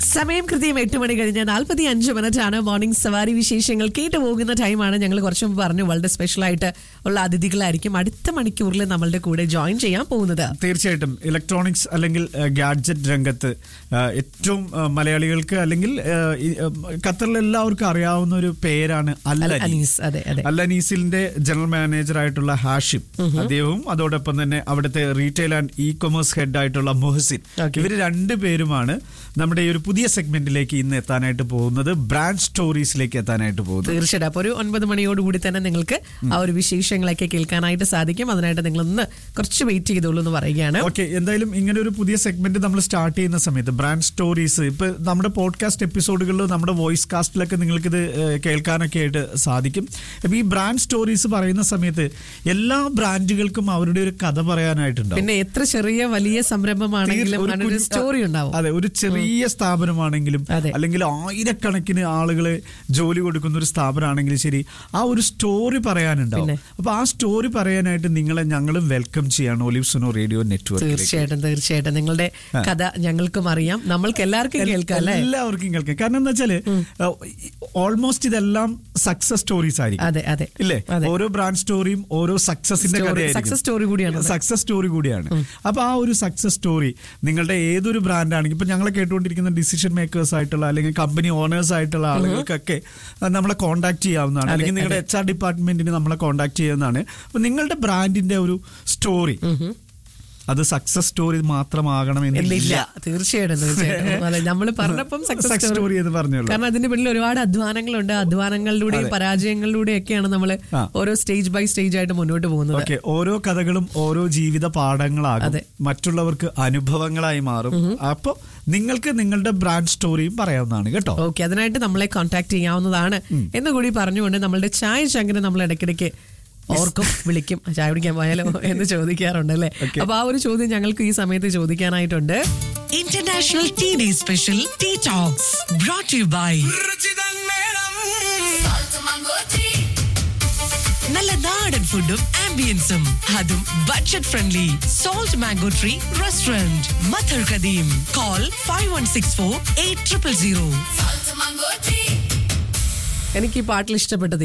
സമയം കൃത്യം 8 മണി കഴിഞ്ഞ് 45 മിനിറ്റാണ്. മോർണിംഗ് സവാരി വിശേഷങ്ങൾ കേട്ടു പോകുന്ന ടൈമാണ്. ഞങ്ങൾ കുറച്ചു മുമ്പ് പറഞ്ഞു വളരെ സ്പെഷ്യൽ ആയിട്ട് ഉള്ള അതിഥികളായിരിക്കും അടുത്ത മണിക്കൂറിൽ നമ്മളുടെ കൂടെ ജോയിൻ ചെയ്യാൻ പോകുന്നത്. തീർച്ചയായിട്ടും ഇലക്ട്രോണിക്സ് അല്ലെങ്കിൽ ഗാഡ്ജറ്റ് രംഗത്ത് ഏറ്റവും മലയാളികൾക്ക് അല്ലെങ്കിൽ ഖത്തറിലെ എല്ലാവർക്കും അറിയാവുന്ന ഒരു പേരാണ് അൽ-അനീസ്. അൽ-അനീസിന്റെ ജനറൽ മാനേജർ ആയിട്ടുള്ള ഹാഷിം, അദ്ദേഹവും അതോടൊപ്പം തന്നെ അവിടുത്തെ retail and E commerce head ആയിട്ടുള്ള മുഹസിൻ, ഇവർ രണ്ടുപേരുമാണ് നമ്മുടെ ഈ ഒരു പുതിയ സെഗ്മെന്റിലേക്ക് ഇന്ന് എത്താനായിട്ട് പോകുന്നത്, ബ്രാൻഡ് സ്റ്റോറീസിലേക്ക് എത്താനായിട്ട് പോകുന്നത്. തീർച്ചയായിട്ടും അപ്പോൾ ഒരു 9 മണിയോടുകൂടി തന്നെ നിങ്ങൾക്ക് ആ ഒരു വിശേഷങ്ങളൊക്കെ കേൾക്കാനായിട്ട് സാധിക്കും. അതിനായിട്ട് നിങ്ങളൊന്ന് കുറച്ച് വെയിറ്റ് ചെയ്തോളൂ എന്ന് പറയുകയാണ്. ഓക്കെ, എന്തായാലും ഇങ്ങനെ ഒരു പുതിയ സെഗ്മെന്റ് നമ്മൾ സ്റ്റാർട്ട് ചെയ്യുന്ന സമയത്ത് ബ്രാൻഡ് സ്റ്റോറീസ് ഇപ്പൊ നമ്മുടെ പോഡ്കാസ്റ്റ് എപ്പിസോഡുകളിൽ നമ്മുടെ വോയിസ് കാസ്റ്റിലൊക്കെ നിങ്ങൾക്കിത് കേൾക്കാനൊക്കെ ആയിട്ട് സാധിക്കും. അപ്പൊ ഈ ബ്രാൻഡ് സ്റ്റോറീസ് പറയുന്ന സമയത്ത് എല്ലാ ബ്രാൻഡുകൾക്കും അവരുടെ ഒരു കഥ പറയാനായിട്ടുണ്ടാവും. പിന്നെ എത്ര ചെറിയ വലിയ സംരംഭമാണെങ്കിലും ഒരു സ്റ്റോറി ഉണ്ടാവും. അതെ, ഒരു ചെറിയ സ്ഥാപനമാണെങ്കിലും അല്ലെങ്കിൽ ആയിരക്കണക്കിന് ആളുകളെ ജോലി കൊടുക്കുന്ന ഒരു സ്ഥാപനമാണെങ്കിലും ശരി, ആ ഒരു സ്റ്റോറി പറയാനുണ്ടാവും. അപ്പൊ ആ സ്റ്റോറി പറയാനായിട്ട് നിങ്ങളെ ഞങ്ങളും വെൽക്കം ചെയ്യാണ് ഒലിവ് സുനോ റേഡിയോ നെറ്റ്വർക്ക്. തീർച്ചയായിട്ടും നിങ്ങളുടെ കഥ ഞങ്ങൾക്കും അറിയാം, നമ്മൾക്ക് എല്ലാവർക്കും കേൾക്കാം. എല്ലാവർക്കും കേൾക്കാം. കാരണം എന്താ വെച്ചാല് ഓൾമോസ്റ്റ് ഇതെല്ലാം സക്സസ് സ്റ്റോറീസ് ആയിരിക്കും, ഇല്ലേ? ഓരോ ബ്രാൻഡ് സ്റ്റോറിയും ഓരോ സക്സസിന്റെ സക്സസ് സ്റ്റോറി കൂടിയാണ്. അപ്പൊ ആ ഒരു സക്സസ് സ്റ്റോറി നിങ്ങളുടെ ഏതൊരു ബ്രാൻഡ് ആണെങ്കിൽ, ഇപ്പൊ ഞങ്ങളെ കേട്ടുകൊണ്ടിരിക്കുന്ന ഡിസിഷൻ മേക്കേഴ്സ് ആയിട്ടുള്ള അല്ലെങ്കിൽ കമ്പനി ഓണേഴ്സ് ആയിട്ടുള്ള ആളുകൾക്കൊക്കെ നമ്മളെ കോൺടാക്ട് ചെയ്യാവുന്നതാണ്, അല്ലെങ്കിൽ നിങ്ങളുടെ HR ഡിപ്പാർട്ട്മെന്റിന് നമ്മളെ കോൺടാക്ട് ചെയ്യുന്നതാണ്. അപ്പൊ നിങ്ങളുടെ ബ്രാൻഡിന്റെ ഒരു സ്റ്റോറി അത് സക്സസ് സ്റ്റോറി മാത്രമാകണമെന്നില്ല. തീർച്ചയായിട്ടും നമ്മൾ പറഞ്ഞപ്പം സക്സസ് സ്റ്റോറി എന്ന് പറഞ്ഞോളൂ. കാരണം അതിന്റെ പിന്നിൽ ഒരുപാട് അധ്വാനങ്ങളുണ്ട്. അധ്വാനങ്ങളിലൂടെയും പരാജയങ്ങളിലൂടെയും ഒക്കെയാണ് നമ്മൾ ഓരോ സ്റ്റേജ് ബൈ സ്റ്റേജ് ആയിട്ട് മുന്നോട്ട് പോകുന്നത്. ഓക്കെ, ഓരോ കഥകളും ഓരോ ജീവിത പാഠങ്ങളാകും, മറ്റുള്ളവർക്ക് അനുഭവങ്ങളായി മാറും. അപ്പൊ നിങ്ങൾക്ക് നിങ്ങളുടെ ബ്രാൻഡ് സ്റ്റോറിയും പറയാവുന്നതാണ് കേട്ടോ. ഓക്കെ, അതിനായിട്ട് നമ്മളെ കോൺടാക്ട് ചെയ്യാവുന്നതാണ് എന്നുകൂടി പറഞ്ഞുകൊണ്ട് നമ്മളുടെ ചായ ചങ്കിന് നമ്മൾ ഇടയ്ക്കിടയ്ക്ക് ഓർക്കും, വിളിക്കും, ചായ കുടിക്കാൻ പോയാലോ എന്ന് ചോദിക്കാറുണ്ട് അല്ലേ? അപ്പൊ ആ ഒരു ചോദ്യം ഞങ്ങൾക്ക് ഈ സമയത്ത് ചോദിക്കാനായിട്ടുണ്ട്. International tea day special tea talks brought to you by നല്ല നാടൻ ഫുഡും ആംബിയൻസും, അതും budget friendly. Salt mango tree restaurant, മഥർ കദീം. Call 5164-8000. എനിക്ക് ഈ പാട്ടിൽ ഇഷ്ടപ്പെട്ടത്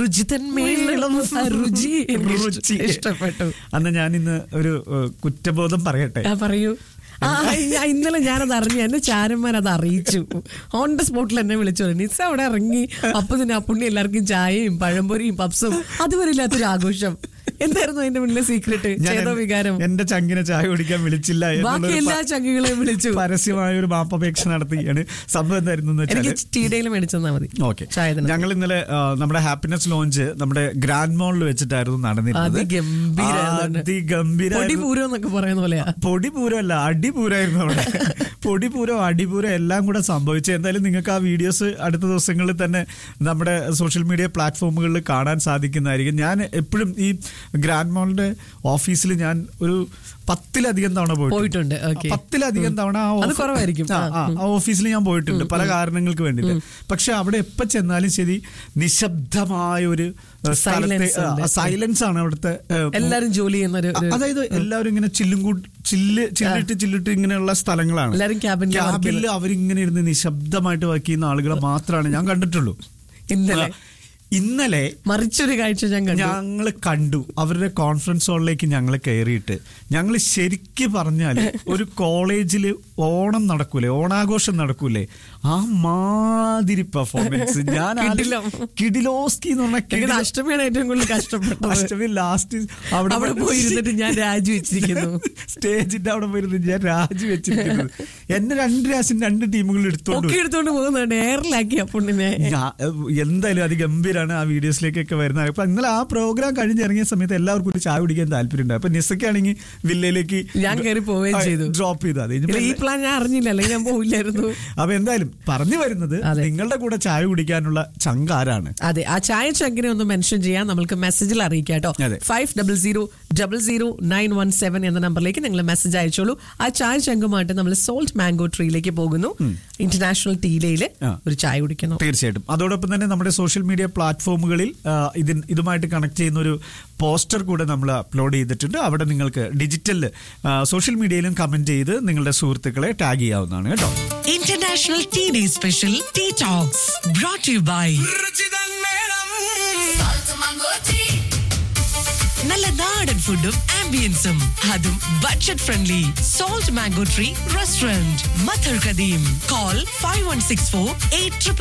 രുചി ഇഷ്ടപ്പെട്ടു. അന്ന് ഞാൻ ഇന്ന് ഒരു കുറ്റബോധം പറയട്ടെ. പറയൂ. ഇന്നലെ ഞാനത് അറിഞ്ഞു, എന്നെ ചാരന്മാരത് അറിയിച്ചു. ഓൺ ദ സ്പോട്ടിൽ എന്നെ വിളിച്ചു. നിസ അവിടെ ഇറങ്ങി. അപ്പൊ തന്നെ ആ പുണ്ണി എല്ലാവർക്കും ചായയും പഴംപൊരിയും പപ്സും അതുവരെ ഇല്ലാത്തൊരു ആഘോഷം. എന്തായിരുന്നു അതിന്റെ മുന്നിലെ സീക്രട്ട്? ചേതോവികാരം. എന്റെ ചങ്കിനെ ചായ കുടിക്കാൻ വിളിച്ചില്ല, ബാക്കി എല്ലാ ചങ്കുകളെയും വിളിച്ചു. പരസ്യമായ ഒരു മാപ്പപേക്ഷ നടത്തുകയാണ്. സംഭവം എന്തായിരുന്നു? എനിക്ക് ടീഡയിൽ മേടിച്ചെന്നാ മതി. ഓക്കെ, ഞങ്ങൾ ഇന്നലെ നമ്മുടെ ഹാപ്പിനെസ് ലോഞ്ച് നമ്മുടെ ഗ്രാൻഡ് മോളിൽ വെച്ചിട്ടായിരുന്നു നടന്നിരുന്നത്. പൊടിപൂരം എന്നൊക്കെ പറയുന്ന പോലെയാ. പൊടിപൂരമല്ല, അടിപൂരമായിരുന്നു അവിടെ. പൊടിപൂരം അടിപൂരം എല്ലാം കൂടെ സംഭവിച്ചു. എന്തായാലും നിങ്ങൾക്ക് ആ വീഡിയോസ് അടുത്ത ദിവസങ്ങളിൽ തന്നെ നമ്മുടെ സോഷ്യൽ മീഡിയ പ്ലാറ്റ്ഫോമുകളിൽ കാണാൻ സാധിക്കുന്നതായിരിക്കും. ഞാൻ എപ്പോഴും ഈ ഗ്രാൻഡ് മോളിന്റെ ഓഫീസിൽ ഞാൻ ഒരു 10-ലധികം തവണ പോയിട്ടുണ്ട്. 10-ലധികം തവണ ആ ഓഫീസിൽ ഞാൻ പോയിട്ടുണ്ട്, പല കാരണങ്ങൾക്ക് വേണ്ടിയിട്ട്. പക്ഷെ അവിടെ എപ്പോ ചെന്നാലും ശരി, നിശബ്ദമായ ഒരു സൈലൻസ് ആണ് അവിടുത്തെ. എല്ലാവരും ജോലി ചെയ്യുന്ന, അതായത് എല്ലാവരും ഇങ്ങനെ ചില്ലിട്ട് ഇങ്ങനെയുള്ള സ്ഥലങ്ങളാണ്. ക്യാബിനിൽ അവരിങ്ങനെ ഇരുന്ന് നിശബ്ദമായിട്ട് വർക്ക് ചെയ്യുന്ന ആളുകളെ മാത്രമാണ് ഞാൻ കണ്ടിട്ടുള്ളൂ. ഇന്നലെ മറിച്ചൊരു കാഴ്ച ഞങ്ങൾ കണ്ടു. അവരുടെ കോൺഫറൻസ് ഹാളിലേക്ക് ഞങ്ങൾ കയറിയിട്ട് ഞങ്ങൾ ശരിക്കും പറഞ്ഞാൽ ഒരു കോളേജിൽ ഓണം നടക്കൂലേ, ഓണാഘോഷം നടക്കൂലേ, ആ മാതിരി പെർഫോമൻസ്. ഞാൻ കിഡിലോസ്കി എന്ന് പറഞ്ഞ അഷ്ടമിയാണ് ഏറ്റവും കൂടുതൽ കഷ്ടപ്പെട്ടത്. അഷ്ടമി ലാസ്റ്റ് അവിടെ പോയിരുന്നിട്ട് ഞാൻ രാജിവെച്ചിരിക്കുന്നു. സ്റ്റേജിന്റെ അവിടെ പോയിരുന്നിട്ട് ഞാൻ രാജിവെച്ചിരിക്കുന്നു. എന്നെ 2 പ്രാവശ്യം 2 ടീമുകൾ എടുത്തോണ്ട് പോകുന്നുണ്ട്, എയറിലാക്കി. അപ്പോൾ എന്തായാലും അതിഗംഭീര ആ വീഡിയോസിലേക്കൊക്കെ വരുന്നത്. അപ്പൊ ഇന്നലെ ആ പ്രോഗ്രാം കഴിഞ്ഞിറങ്ങിയ സമയത്ത് എല്ലാവർക്കും ഒരു ചായ കുടിക്കാൻ താല്പര്യം ഉണ്ട്. അപ്പൊ നിസക്കാണെങ്കിൽ വില്ലയിലേക്ക് ഞാൻ കയറി പോവുകയും ചെയ്തു, ഡ്രോപ്പ് ചെയ്തു. ഈ പ്ലാൻ ഞാൻ അറിഞ്ഞില്ല, അല്ലെങ്കിൽ ഞാൻ പോയില്ലായിരുന്നു. അപ്പൊ എന്തായാലും പറഞ്ഞു വരുന്നത്, നിങ്ങളുടെ കൂടെ ചായ കുടിക്കാനുള്ള ചങ്ക് ആരാണ്? അതെ, ആ ചായ ചങ്കിനെ ഒന്ന് മെൻഷൻ ചെയ്യാൻ നമ്മൾക്ക് മെസ്സേജിൽ അറിയിക്കാം കേട്ടോ. 50000917 എന്ന നമ്പറിലേക്ക് നിങ്ങൾ മെസ്സേജ് അയച്ചോളൂ. ആ ചായ ചങ്കുമായിട്ട് നമ്മൾ സോൾട്ട് മാംഗോ ട്രീയിലേക്ക് പോകുന്നു. ഇന്റർനാഷണൽ ടീയില് ഒരു ചായ കുടിക്കുന്നു. തീർച്ചയായിട്ടും. അതോടൊപ്പം തന്നെ നമ്മുടെ സോഷ്യൽ മീഡിയ പ്ലാറ്റ്ഫോമുകളിൽ ഇതുമായിട്ട് കണക്ട് ചെയ്യുന്ന ഒരു പോസ്റ്റർ കൂടെ നമ്മൾ അപ്ലോഡ് ചെയ്തിട്ടുണ്ട്. അവിടെ നിങ്ങൾക്ക് ഡിജിറ്റൽ സോഷ്യൽ മീഡിയയിലും കമന്റ് ചെയ്ത് നിങ്ങളുടെ സുഹൃത്തുക്കളെ ടാഗ് ചെയ്യാവുന്നതാണ് കേട്ടോ. International tea day special tea talks brought you by നല്ല നാടൻ ഫുഡും ആംബിയൻസും അതും budget friendly. Salt mango tree restaurant, മഥർ കദീം. Call 5164